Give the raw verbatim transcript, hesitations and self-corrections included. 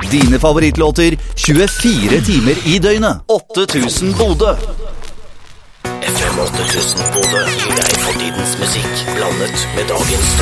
Dine favorittlåter tjuefire timer i døgnet. åtte tusen Bodø. F M åtte tusen Bodø gir deg fortidens musikk blandet med dagens